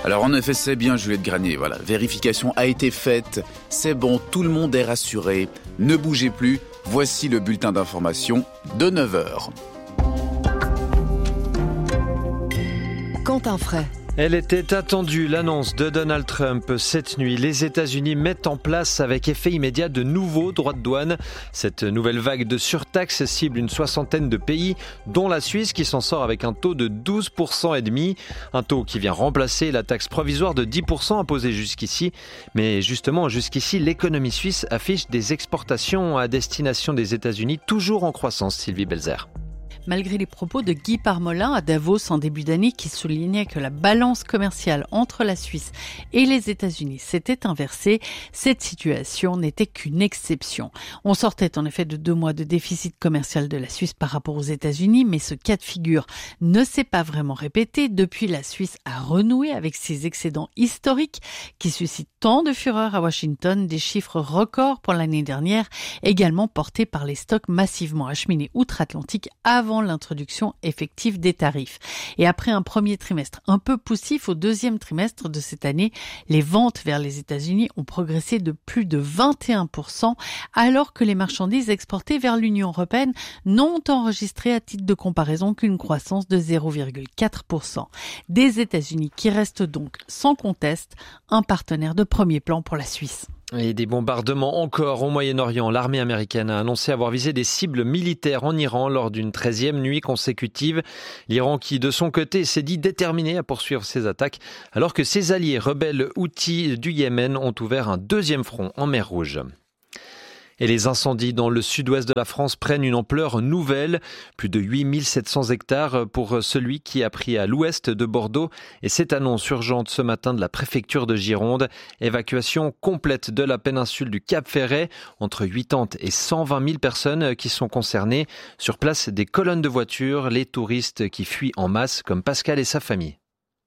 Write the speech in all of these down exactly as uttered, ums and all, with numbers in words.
Alors en effet, c'est bien Juliette Granier, voilà, vérification a été faite, c'est bon, tout le monde est rassuré, ne bougez plus, voici le bulletin d'information de neuf heures. Quentin Fray. Elle était attendue, l'annonce de Donald Trump cette nuit. Les États-Unis mettent en place avec effet immédiat de nouveaux droits de douane. Cette nouvelle vague de surtaxe cible une soixantaine de pays, dont la Suisse qui s'en sort avec un taux de douze pour cent et demi. Un taux qui vient remplacer la taxe provisoire de dix pour cent imposée jusqu'ici. Mais justement, jusqu'ici, l'économie suisse affiche des exportations à destination des États-Unis toujours en croissance, Sylvie Belzer. Malgré les propos de Guy Parmelin à Davos en début d'année qui soulignait que la balance commerciale entre la Suisse et les États-Unis s'était inversée, cette situation n'était qu'une exception. On sortait en effet de deux mois de déficit commercial de la Suisse par rapport aux États-Unis, mais ce cas de figure ne s'est pas vraiment répété. Depuis, la Suisse a renoué avec ses excédents historiques qui suscitent tant de fureur à Washington, des chiffres records pour l'année dernière, également portés par les stocks massivement acheminés outre-Atlantique avant l'introduction effective des tarifs. Et après un premier trimestre un peu poussif, au deuxième trimestre de cette année, les ventes vers les États-Unis ont progressé de plus de vingt et un pour cent, alors que les marchandises exportées vers l'Union européenne n'ont enregistré à titre de comparaison qu'une croissance de zéro virgule quatre pour cent. Des États-Unis qui restent donc sans conteste un partenaire de premier plan pour la Suisse. Et des bombardements encore au Moyen-Orient. L'armée américaine a annoncé avoir visé des cibles militaires en Iran lors d'une treizième nuit consécutive. L'Iran qui, de son côté, s'est dit déterminé à poursuivre ses attaques, alors que ses alliés rebelles houthis du Yémen ont ouvert un deuxième front en mer Rouge. Et les incendies dans le sud-ouest de la France prennent une ampleur nouvelle. Plus de huit mille sept cents hectares pour celui qui a pris à l'ouest de Bordeaux. Et cette annonce urgente ce matin de la préfecture de Gironde. Évacuation complète de la péninsule du Cap-Ferret. Entre quatre-vingts et cent vingt mille personnes qui sont concernées. Sur place, des colonnes de voitures, les touristes qui fuient en masse comme Pascal et sa famille.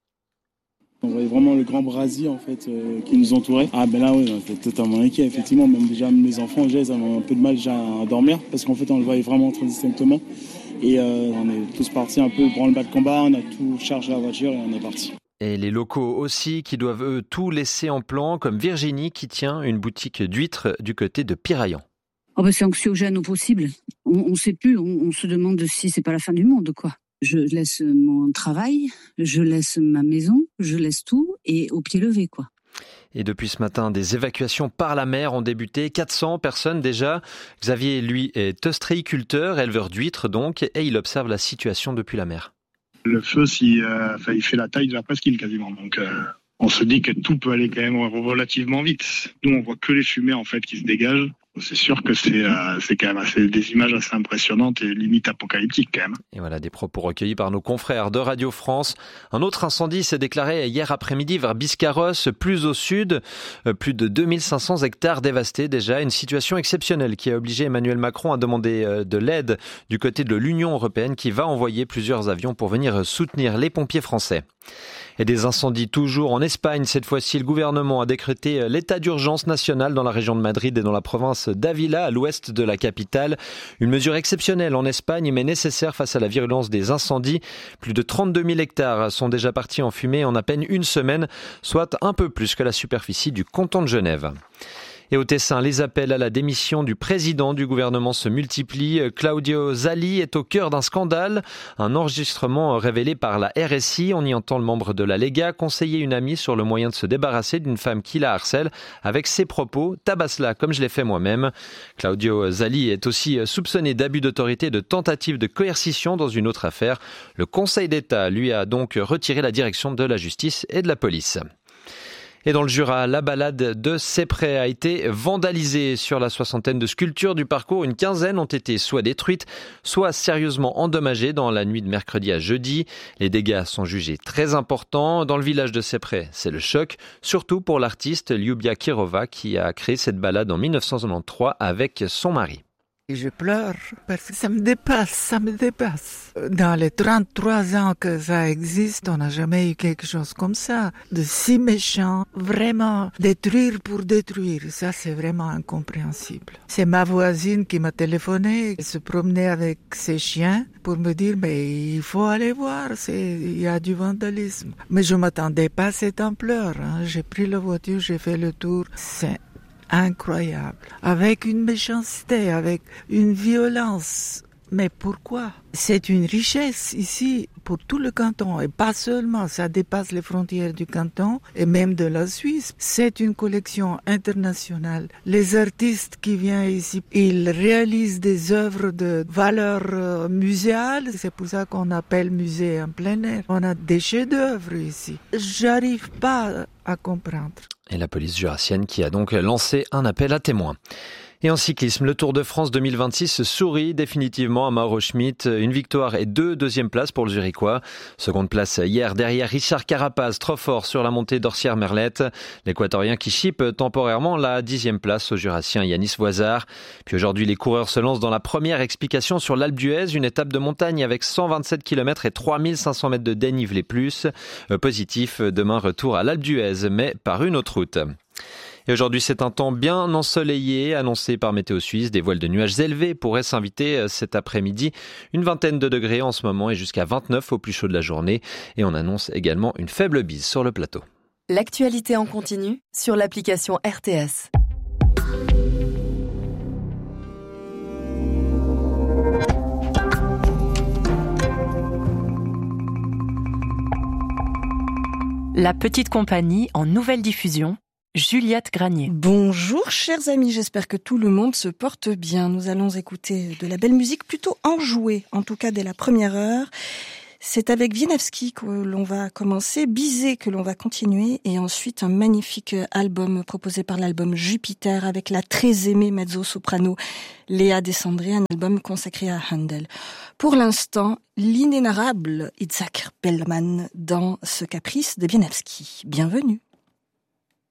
On voyait vraiment le grand brasier en fait euh, qui nous entourait. Ah ben là oui, on était totalement inquiet. Effectivement, même déjà même les enfants déjà ils avaient un peu de mal déjà à dormir parce qu'en fait on le voyait vraiment très distinctement. Et euh, on est tous partis un peu branle-bas de combat, on a tout chargé la voiture et on est parti. Et les locaux aussi qui doivent eux tout laisser en plan, comme Virginie qui tient une boutique d'huîtres du côté de Piraillan. Oh ben c'est anxiogène au possible. On ne sait plus, on, on se demande si c'est pas la fin du monde quoi. Je laisse mon travail, je laisse ma maison, je laisse tout et au pied levé, quoi. Et depuis ce matin, des évacuations par la mer ont débuté. quatre cents personnes déjà. Xavier, lui, est ostréiculteur, éleveur d'huîtres donc, et il observe la situation depuis la mer. Le feu, si, euh, enfin, il fait la taille de la presqu'île quasiment. Donc, euh, on se dit que tout peut aller quand même relativement vite. Nous, on voit que les fumées en fait qui se dégagent. C'est sûr que c'est, euh, c'est quand même assez, des images assez impressionnantes et limite apocalyptiques quand même. Et voilà des propos recueillis par nos confrères de Radio France. Un autre incendie s'est déclaré hier après-midi vers Biscarrosse, plus au sud. Plus de deux mille cinq cents hectares dévastés déjà. Une situation exceptionnelle qui a obligé Emmanuel Macron à demander de l'aide du côté de l'Union européenne qui va envoyer plusieurs avions pour venir soutenir les pompiers français. Et des incendies toujours en Espagne. Cette fois-ci, le gouvernement a décrété l'état d'urgence national dans la région de Madrid et dans la province d'Ávila, à l'ouest de la capitale. Une mesure exceptionnelle en Espagne, mais nécessaire face à la virulence des incendies. Plus de trente-deux mille hectares sont déjà partis en fumée en à peine une semaine, soit un peu plus que la superficie du canton de Genève. Et au Tessin, les appels à la démission du président du gouvernement se multiplient. Claudio Zali est au cœur d'un scandale. Un enregistrement révélé par la R S I. On y entend le membre de la Lega conseiller une amie sur le moyen de se débarrasser d'une femme qui la harcèle avec ses propos « tabasse-la comme je l'ai fait moi-même ». Claudio Zali est aussi soupçonné d'abus d'autorité et de tentative de coercition dans une autre affaire. Le Conseil d'État lui a donc retiré la direction de la justice et de la police. Et dans le Jura, la balade de Sepprey a été vandalisée. Sur la soixantaine de sculptures du parcours, une quinzaine ont été soit détruites, soit sérieusement endommagées dans la nuit de mercredi à jeudi. Les dégâts sont jugés très importants. Dans le village de Sepprey, c'est le choc, surtout pour l'artiste Lyubia Kirova qui a créé cette balade en mille neuf cent quatre-vingt-treize avec son mari. Et je pleure parce que ça me dépasse, ça me dépasse. Dans les trente-trois ans que ça existe, on n'a jamais eu quelque chose comme ça. De si méchant, vraiment détruire pour détruire, ça c'est vraiment incompréhensible. C'est ma voisine qui m'a téléphoné, elle se promenait avec ses chiens pour me dire mais il faut aller voir, c'est, il y a du vandalisme. Mais je m'attendais pas à cette ampleur. Hein. J'ai pris la voiture, j'ai fait le tour. C'est incroyable. Avec une méchanceté, avec une violence. Mais pourquoi? C'est une richesse ici pour tout le canton et pas seulement, ça dépasse les frontières du canton et même de la Suisse. C'est une collection internationale. Les artistes qui viennent ici, ils réalisent des œuvres de valeur euh, muséale. C'est pour ça qu'on appelle musée en plein air. On a des chefs-d'œuvre ici. J'arrive pas à comprendre. Et la police jurassienne qui a donc lancé un appel à témoins. Et en cyclisme, le Tour de France deux mille vingt-six sourit définitivement à Mauro Schmid. Une victoire et deux deuxièmes places pour le Zurichois. Seconde place hier derrière Richard Carapaz, trop fort sur la montée d'Orsières-Merlette. L'Équatorien qui chipe temporairement la dixième place au Jurassien Yanis Voisard. Puis aujourd'hui, les coureurs se lancent dans la première explication sur l'Alpe d'Huez, une étape de montagne avec cent vingt-sept kilomètres et trois mille cinq cents mètres de dénivelé plus. Positif, demain retour à l'Alpe d'Huez, mais par une autre route. Et aujourd'hui, c'est un temps bien ensoleillé, annoncé par Météo Suisse. Des voiles de nuages élevés pourraient s'inviter cet après-midi. Une vingtaine de degrés en ce moment et jusqu'à vingt-neuf au plus chaud de la journée. Et on annonce également une faible bise sur le plateau. L'actualité en continu sur l'application R T S. La petite compagnie en nouvelle diffusion. Juliette Granier. Bonjour chers amis, j'espère que tout le monde se porte bien. Nous allons écouter de la belle musique plutôt enjouée, en tout cas dès la première heure. C'est avec Wieniawski que l'on va commencer, Bizet que l'on va continuer et ensuite un magnifique album proposé par l'album Jupiter avec la très aimée mezzo-soprano Léa Descendré, un album consacré à Handel. Pour l'instant, l'inénarrable Itzhak Perlman dans ce caprice de Wieniawski. Bienvenue.